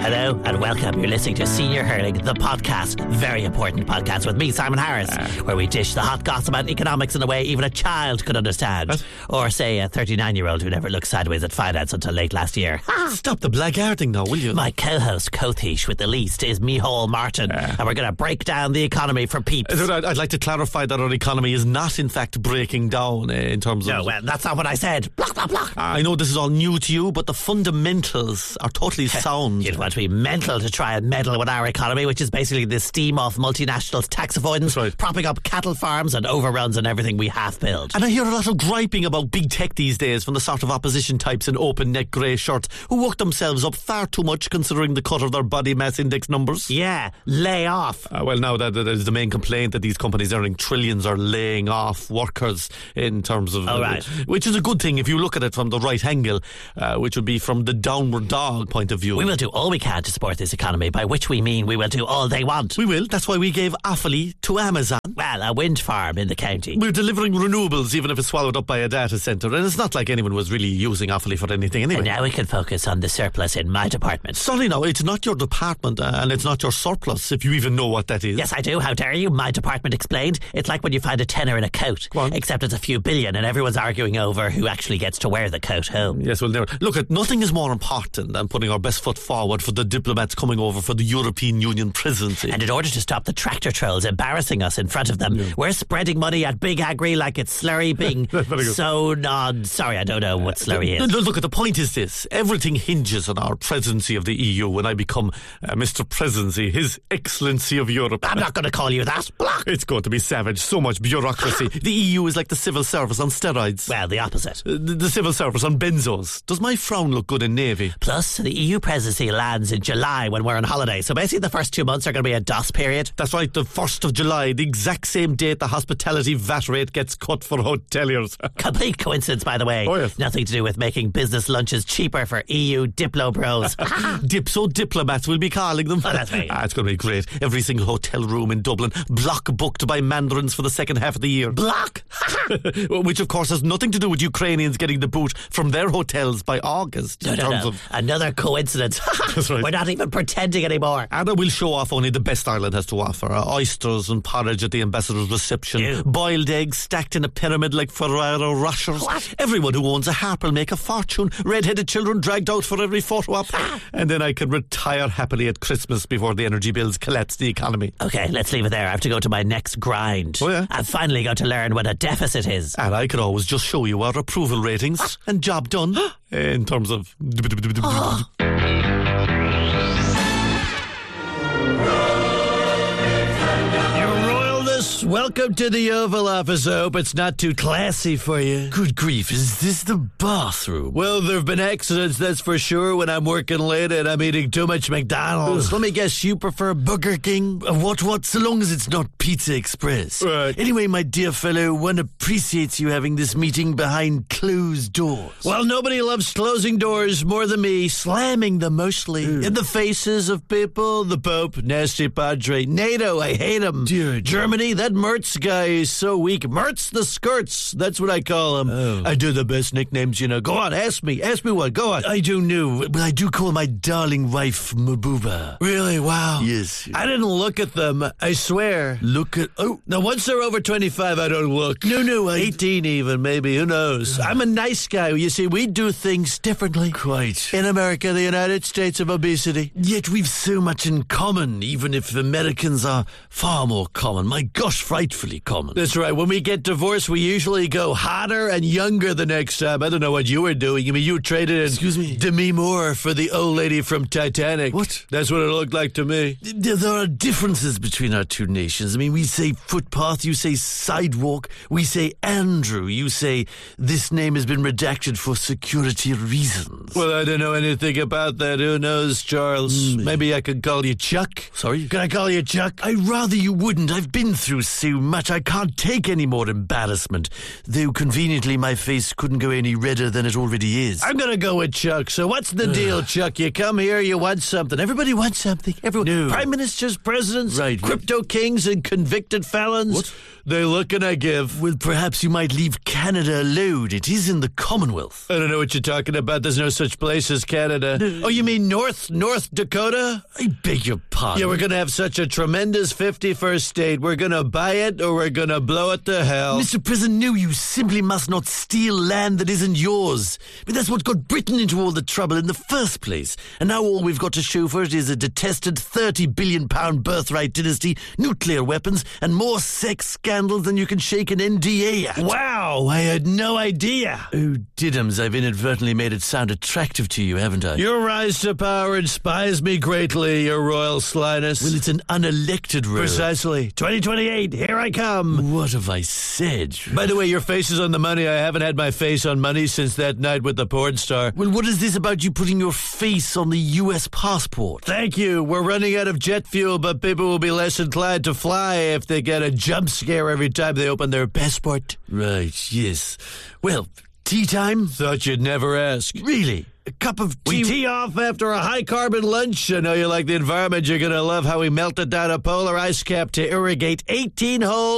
Hello and welcome. You're listening to Senior Hurling, the podcast. Very important podcast with me, Simon Harris, where we dish the hot gossip about economics in a way even a child could understand. What? Or say a 39-year-old who never looked sideways at finance until late last year. Stop the blackguarding now, will you? My co-host, Cothish, with the least, is Micheál Martin, and we're going to break down the economy for peeps. I'd like to clarify that our economy is not, in fact, breaking down in terms of... No, well, that's not what I said. Block, block, block. I know this is all new to you, but the fundamentals are totally sound. You'd want to be mental to try and meddle with our economy, which is basically the steam off multinationals' tax avoidance, That's right. propping up cattle farms and overruns on everything we half build. And I hear a lot of griping about big tech these days from the sort of opposition types in open neck grey shirts who work themselves up far too much considering the cut of their body mass index numbers. Yeah, lay off. Well, now that is the main complaint, that these companies earning trillions are laying off workers in terms of... right. Which is a good thing if you look at it from the right angle, which would be from the downward dog point of view. We will do all we can to support this economy, by which we mean we will do all they want. We will. That's why we gave Offaly to Amazon. Well, a wind farm in the county. We're delivering renewables even if it's swallowed up by a data centre, and it's not like anyone was really using Offaly for anything anyway. And now we can focus on the surplus in my department. Sorry, no, it's not your department and it's not your surplus, if you even know what that is. Yes, I do. How dare you? My department explained. It's like when you find a tenner in a coat. Go on. Except it's a few billion and everyone's arguing over who actually gets to wear the coat home. Yes, well, look, nothing is more important than putting our best foot forward for the diplomats coming over for the European Union presidency. And in order to stop the tractor trolls embarrassing us in front of them, we're spreading money at Big Agri like it's slurry being so sorry, I don't know what slurry is. Look, the point is this. Everything hinges on our presidency of the EU when I become Mr. Presidency, His Excellency of Europe. I'm not going to call you that. Block. It's going to be savage. So much bureaucracy. The EU is like the civil service on steroids. Well, the opposite. The civil service on benzos. Does my frown look good in navy? Plus, the EU presidency lands in July when we're on holiday. So basically the first 2 months are going to be a DOS period. That's right, the 1st of July, the exact same date the hospitality VAT rate gets cut for hoteliers. Complete coincidence, by the way. Oh, yes. Nothing to do with making business lunches cheaper for EU Diplo bros. Dipso diplomats we'll be calling them. Oh, that's right. It's going to be great. Every single hotel room in Dublin block booked by mandarins for the second half of the year. Block! Which of course has nothing to do with Ukrainians getting the boot from their hotels by August. No. Another coincidence. That's right. We're not even pretending anymore. And I will show off only the best Ireland has to offer. Oysters and porridge at the ambassador's reception. Ew. Boiled eggs stacked in a pyramid like Ferrero Rochers. What? Everyone who owns a harp will make a fortune. Red-headed children dragged out for every photo op. And then I can retire happily at Christmas before the energy bills collapse the economy. Okay, let's leave it there. I have to go to my next grind. Oh, yeah? I've finally got to learn what a deficit is. And I could always just show you our approval ratings. And job done. In terms of... Welcome to the Oval Office. I hope it's not too classy for you. Good grief, is this the bathroom? Well, there have been accidents, that's for sure, when I'm working late and I'm eating too much McDonald's. Let me guess, you prefer Burger King? What, so long as it's not Pizza Express. Right. Anyway, my dear fellow, one appreciates you having this meeting behind closed doors. Well, nobody loves closing doors more than me, slamming them mostly. In the faces of people, the Pope, nasty Padre, NATO, I hate him. Dear Germany, that Mertz guy is so weak. Mertz the skirts, that's what I call him. Oh. I do the best nicknames, you know. Go on, ask me what, go on. I don't know, but I do call my darling wife Mabuba. Really? Wow. Yes. I didn't look at them, I swear. Look at... Oh. Now, once they're over 25, I don't look. No, 18 even, maybe, who knows. I'm a nice guy. You see, we do things differently. Quite. In America, the United States of obesity. Yet we've so much in common, even if Americans are far more common. My gosh, frightfully common. That's right. When we get divorced, we usually go hotter and younger the next time. I don't know what you were doing. I mean, you traded in Excuse me? Demi Moore for the old lady from Titanic. What? That's what it looked like to me. There are differences between our two nations. I mean, we say footpath, you say sidewalk, we say Andrew, you say this name has been redacted for security reasons. Well, I don't know anything about that. Who knows, Charles? Maybe I could call you Chuck. Sorry? Can I call you Chuck? I'd rather you wouldn't. I've been through so much. I can't take any more embarrassment. Though conveniently my face couldn't go any redder than it already is. I'm gonna go with Chuck. So what's the deal, Chuck? You come here, you want something. Everybody wants something. Everyone. No. Prime ministers, presidents, Right. crypto kings, and convicted felons. What? They looking I give. Well, perhaps you might leave Canada alone. It is in the Commonwealth. I don't know what you're talking about. There's no such place as Canada. No. Oh, you mean North Dakota? I beg your pardon. Yeah, we're gonna have such a tremendous 51st state. We're gonna buy it or we're gonna blow it to hell. Mr. President, no, you simply must not steal land that isn't yours. But that's what got Britain into all the trouble in the first place. And now all we've got to show for it is a detested £30 billion birthright dynasty, nuclear weapons, and more sex scandals than you can shake an NDA at. Wow, I had no idea. Oh, Diddums, I've inadvertently made it sound attractive to you, haven't I? Your rise to power inspires me greatly, your royal slyness. Well, it's an unelected role. Precisely. 2028, here I come. What have I said? By the way, your face is on the money. I haven't had my face on money since that night with the porn star. Well, what is this about you putting your face on the U.S. passport? Thank you. We're running out of jet fuel, but people will be less inclined to fly if they get a jump scare every time they open their passport. Right, yes. Well, tea time? Thought you'd never ask. Really? A cup of tea? We tee off after a high-carbon lunch. I know you like the environment. You're going to love how we melted down a polar ice cap to irrigate 18 holes